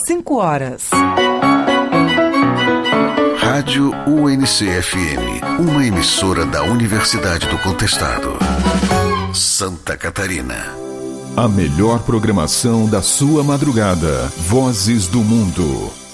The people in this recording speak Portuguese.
5 horas. Rádio UNC-FM, uma emissora da Universidade do Contestado. Santa Catarina. A melhor programação da sua madrugada. Vozes do Mundo.